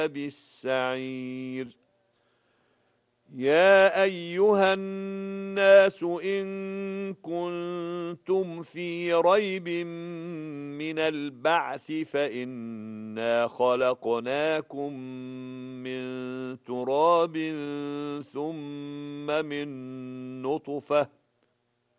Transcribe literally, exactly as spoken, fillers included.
بالسعير يا أيها الناس إن كنتم في ريب من البعث فإنا خلقناكم من تراب ثم من نطفة